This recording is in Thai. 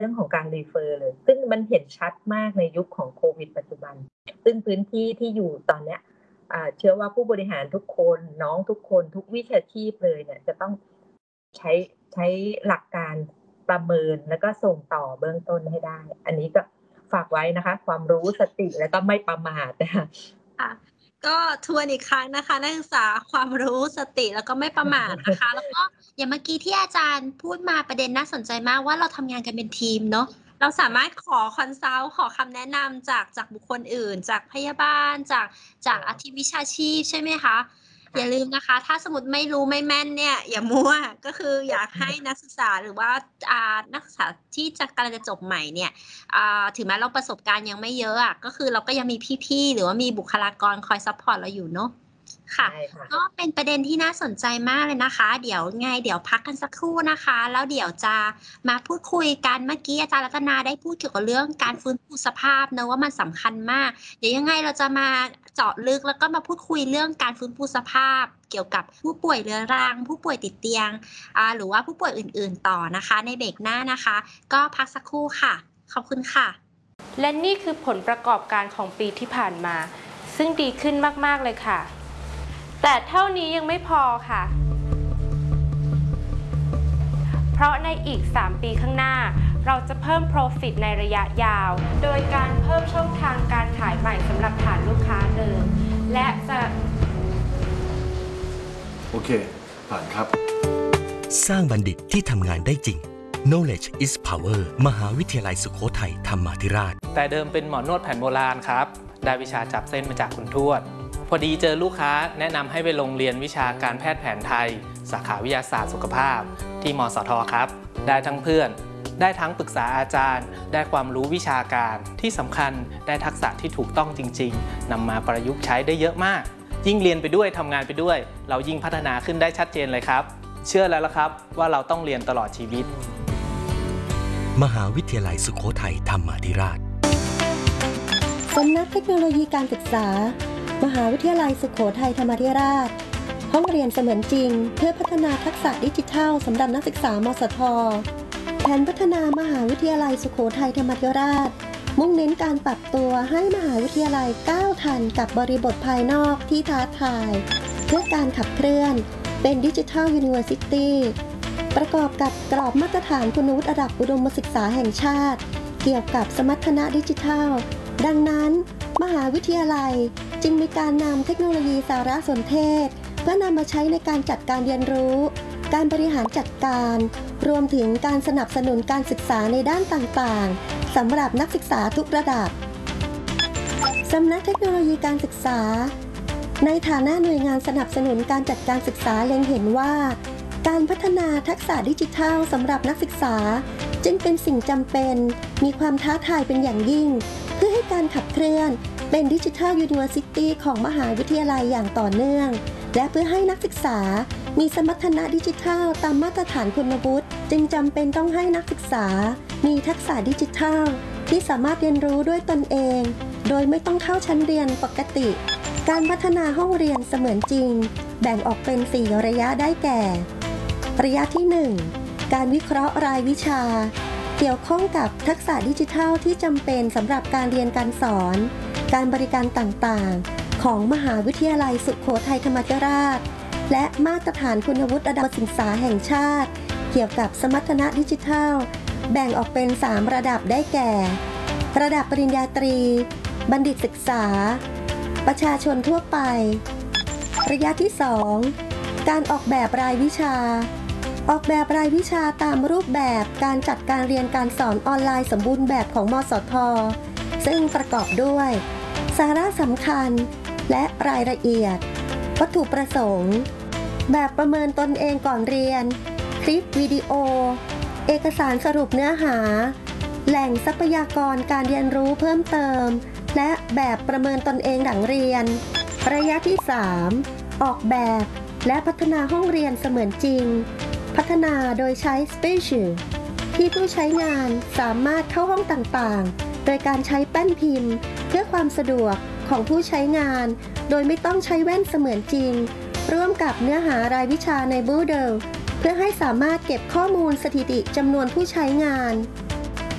รื่องของการ refer เลยซึ่งมันเห็นชัดมากในยุคของโควิดปัจจุบันซึ่งพื้นที่ที่อยู่ตอนเนี้ยเชื่อว่าผู้บริหารทุกคนน้องทุกคนทุกวิชาชีพเลยเนี่ยจะต้องใช้หลักการประเมินแล้วก็ส่งต่อเบื้องต้นให้ได้อันนี้ก็ฝากไว้นะคะความรู้สติแล้วก็ไม่ประมาทนะคะก็ทวนอีกครั้งนะคะนักศึกษาความรู้สติแล้วก็ไม่ประมาทนะคะแล้วก็อย่างเมื่อกี้ที่อาจารย์พูดมาประเด็นน่าสนใจมากว่าเราทำงานกันเป็นทีมเนาะเราสามารถขอคอนซัลท์ขอคำแนะนำจากบุคคลอื่นจากพยาบาลจากอาชีพวิชาชีพใช่ไหมคะอย่าลืมนะคะถ้าสมมติไม่รู้ไม่แม่นเนี่ยอย่ามั่วก็คืออยากให้นักศึกษาหรือว่านักศึกษาที่กำลังจะจบใหม่เนี่ยถึงแม้เราประสบการณ์ยังไม่เยอะก็คือเราก็ยังมีพี่ๆหรือว่ามีบุคลากรคอยซัพพอร์ตเราอยู่เนาะค่ะก็เป็นประเด็นที่น่าสนใจมากเลยนะคะเดี๋ยวพักกันสักครู่นะคะแล้วเดี๋ยวจะมาพูดคุยกันเมื่อกี้อาจารย์รัตนาได้พูดเกี่ยวกับเรื่องการฟื้นฟูสภาพนะว่ามันสำคัญมากเดี๋ยวยังไงเราจะมาเจาะลึกแล้วก็มาพูดคุยเรื่องการฟื้นฟูสภาพเกี่ยวกับผู้ป่วยเรื้อรังผู้ป่วยติดเตียงหรือว่าผู้ป่วยอื่นๆต่อนะคะในเบรกหน้านะคะก็พักสักครู่ค่ะขอบคุณค่ะและนี่คือผลประกอบการของปีที่ผ่านมาซึ่งดีขึ้นมากๆเลยค่ะแต่เท่านี้ยังไม่พอค่ะเพราะในอีก3 ปีข้างหน้าเราจะเพิ่ม Profit ในระยะยาวโดยการเพิ่มช่องทางการขายใหม่สำหรับฐานลูกค้าเดิมและจะโอเคผ่านครับสร้างบัณฑิตที่ทำงานได้จริง Knowledge is Power มหาวิทยาลัยสุโขทัยธรรมาธิราชแต่เดิมเป็นหมอนวดแผนโบราณครับได้วิชาจับเส้นมาจากคุณทวดพอดีเจอลูกค้าแนะนำให้ไปลงเรียนวิชาการแพทย์แผนไทยสาขาวิทยาศาสตร์สุขภาพที่มสทครับได้ทั้งเพื่อนได้ทั้งปรึกษาอาจารย์ได้ความรู้วิชาการที่สำคัญได้ทักษะที่ถูกต้องจริงๆนำมาประยุกต์ใช้ได้เยอะมากยิ่งเรียนไปด้วยทำงานไปด้วยเรายิ่งพัฒนาขึ้นได้ชัดเจนเลยครับเชื่อแล้วละครับว่าเราต้องเรียนตลอดชีวิตมหาวิทยาลัยสุโขทัยธรรมาธิราชสำนักเทคโนโลยีการศึกษามหาวิทยาลัยสุโขทัยธรรมาธิราชห้องเรียนเสมือนจริงเพื่อพัฒนาทักษะดิจิทัลสำหรับนักศึกษามสท.แผนพัฒนามหาวิทยาลัยสุโขทัยธรรมาธิราชมุ่งเน้นการปรับตัวให้มหาวิทยาลัยก้าวทันกับบริบทภายนอกที่ท้าทายเพื่อการขับเคลื่อนเป็นดิจิทัลยูนิเวอร์ซิตี้ประกอบกับกรอบมาตรฐานคุณวุฒิระดับอุดมศึกษาแห่งชาติเกี่ยวกับสมรรถนะดิจิทัลดังนั้นมหาวิทยาลัยจึงมีการนำเทคโนโลยีสารสนเทศเพื่อนำมาใช้ในการจัดการเรียนรู้การบริหารจัดการรวมถึงการสนับสนุนการศึกษาในด้านต่างๆสำหรับนักศึกษาทุกระดับสำนักเทคโนโลยีการศึกษาในฐานะหน่วยงานสนับสนุนการจัดการศึกษาเล็งเห็นว่าการพัฒนาทักษะดิจิทัลสำหรับนักศึกษาจึงเป็นสิ่งจำเป็นมีความท้าทายเป็นอย่างยิ่งเพื่อให้การขับเคลื่อนเป็นดิจิทัลยูนิเวอร์ซิตี้ของมหาวิทยาลัยอย่างต่อเนื่องและเพื่อให้นักศึกษามีสมรรถนะดิจิทัลตามมาตรฐานคุณวุฒิจึงจำเป็นต้องให้นักศึกษามีทักษะดิจิทัลที่สามารถเรียนรู้ด้วยตนเองโดยไม่ต้องเข้าชั้นเรียนปกติการพัฒนาห้องเรียนเสมือนจริงแบ่งออกเป็น4ระยะได้แก่ระยะที่1การวิเคราะห์รายวิชาเกี่ยวข้องกับทักษะดิจิทัลที่จำเป็นสำหรับการเรียนการสอนการบริการต่างๆของมหาวิทยาลัยสุโขทัยธรรมาธิราชและมาตรฐานคุณวุฒิระดับศึกษาแห่งชาติเกี่ยวกับสมรรถนะดิจิทัลแบ่งออกเป็น3ระดับได้แก่ระดับปริญญาตรีบัณฑิตศึกษาประชาชนทั่วไประยะที่2การออกแบบรายวิชาออกแบบรายวิชาตามรูปแบบการจัดการเรียนการสอนออนไลน์สมบูรณ์แบบของมสท.ซึ่งประกอบด้วยสาระสำคัญและรายละเอียดวัตถุประสงค์แบบประเมินตนเองก่อนเรียนคลิปวิดีโอเอกสารสรุปเนื้อหาแหล่งทรัพยากรการเรียนรู้เพิ่มเติมและแบบประเมินตนเองหลังเรียนระยะที่3ออกแบบและพัฒนาห้องเรียนเสมือนจริงพัฒนาโดยใช้ Spatial ที่ผู้ใช้งานสามารถเข้าห้องต่างๆโดยการใช้แป้นพิมพ์เพื่อความสะดวกของผู้ใช้งานโดยไม่ต้องใช้แว่นเสมือนจริงร่วมกับเนื้อหารายวิชาใน Moodle เพื่อให้สามารถเก็บข้อมูลสถิติจำนวนผู้ใช้งาน